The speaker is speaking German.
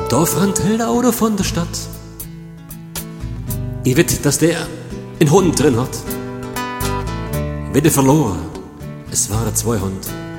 Da fand ein Auto von der Stadt. Ich wett, dass der einen Hund drin hat. Wette verloren, es waren 2 Hunde.